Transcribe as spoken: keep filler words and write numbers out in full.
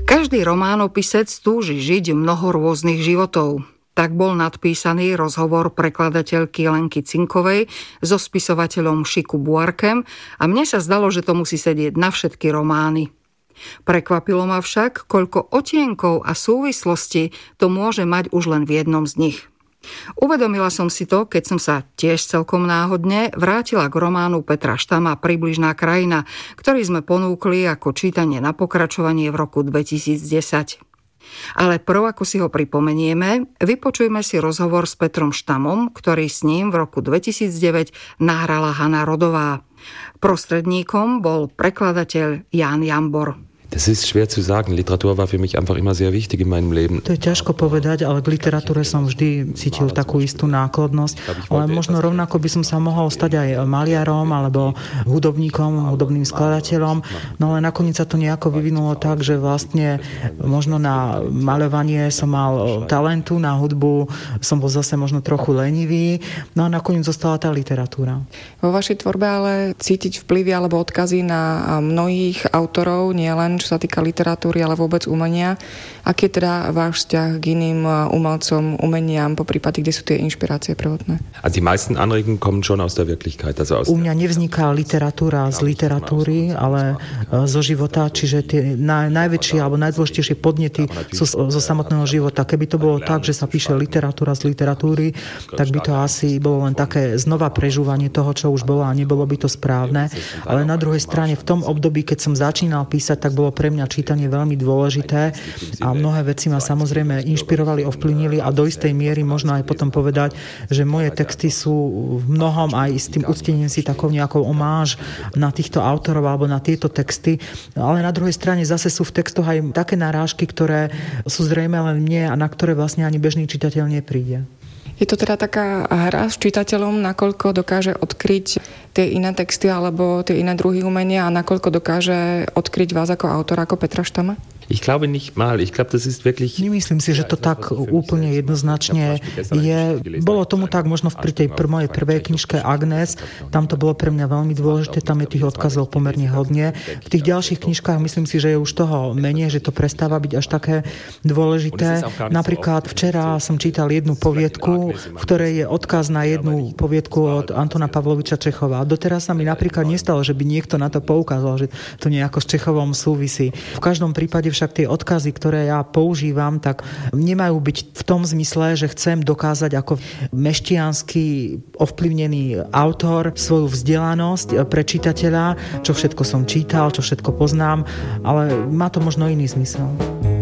Každý románopisec túži žiť mnoho rôznych životov. Tak bol nadpísaný rozhovor prekladateľky Lenky Cinkovej so spisovateľom Chico Buarquem a mne sa zdalo, že to musí sedieť na všetky romány. Prekvapilo ma však, koľko otienkov a súvislostí to môže mať už len v jednom z nich. Uvedomila som si to, keď som sa tiež celkom náhodne vrátila k románu Petra Štama Približná krajina, ktorý sme ponúkli ako čítanie na pokračovanie v roku dvetisícdesať. Ale prv, ako si ho pripomenieme, vypočujme si rozhovor s Petrom Štamom, ktorý s ním v roku dvetisícdeväť nahrala Hana Rodová. Prostredníkom bol prekladateľ Ján Jambor. Das ist schwer zu sagen. Literatur war für mich einfach immer sehr wichtig in meinem Leben. To je ťažko povedať, ale k literatúre som vždy cítil takú istú náklonnosť. Ale možno rovnako by som sa mohol stať aj maliarom alebo hudobníkom, hudobným skladateľom. No ale nakoniec sa to nejako vyvinulo tak, že vlastne možno na maľovanie som mal talentu, na hudbu som bol zase možno trochu lenivý. No a nakoniec zostala tá literatúra. Vo vašej tvorbe ale cítiť vplyvy alebo odkazy na mnohých autorov, nielen čo sa týka literatúry, ale vôbec umenia. Aký je teda váš vzťah k iným umelcom, umeniam, po prípade, kde sú tie inšpirácie prvotné? Also die meisten Anregungen kommen schon aus der Wirklichkeit. Also aus U mňa nevzniká literatúra z literatúry, ale zo života, čiže tie naj, najväčšie alebo najdôležitejšie podnety sú zo samotného života. Keby to bolo tak, že sa píše literatúra z literatúry, tak by to asi bolo len také znova prežúvanie toho, čo už bolo a nebolo by to správne. Ale na druhej strane, v tom období, keď som začínal písať, tak bolo pre mňa čítanie veľmi dôležité a mnohé veci ma samozrejme inšpirovali, ovplyvnili a do istej miery možno aj potom povedať, že moje texty sú v mnohom aj s tým uctením si takou nejakou omáž na týchto autorov alebo na tieto texty, ale na druhej strane zase sú v textoch aj také narážky, ktoré sú zrejme len mne a na ktoré vlastne ani bežný čitateľ nepríde. Je to teda taká hra s čitateľom, nakoľko dokáže odkryť tie iné texty alebo tie iné druhy umenia a nakoľko dokáže odkryť vás ako autora, ako Petra Štama? Ich glaube nicht mal. Ich glaube, das ist wirklich... Nemyslím si, že to tak úplne jednoznačne je. Bolo tomu tak možno pri tej pr- mojej prvej knižke Agnes. Tam to bolo pre mňa veľmi dôležité. Tam je tých odkazov pomerne hodne. V tých ďalších knižkách myslím si, že je už toho menej, že to prestáva byť až také dôležité. Napríklad včera som čítal jednu poviedku, v ktorej je odkaz na jednu poviedku od Antona Pavloviča Čechova. Doteraz sa mi napríklad nestalo, že by niekto na to poukázal, že to nejako s Čechovom súvisí. V každom prípade však tie odkazy, ktoré ja používam, tak nemajú byť v tom zmysle, že chcem dokázať ako mešťansky ovplyvnený autor svoju vzdelanosť pre čitateľa, čo všetko som čítal, čo všetko poznám, ale má to možno iný zmysel.